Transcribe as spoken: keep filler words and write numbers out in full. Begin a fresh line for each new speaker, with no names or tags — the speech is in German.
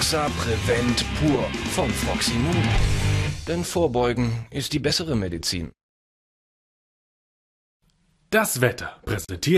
Hoxa Prevent pur von Froximum. Denn Vorbeugen ist die bessere Medizin.
Das Wetter präsentiert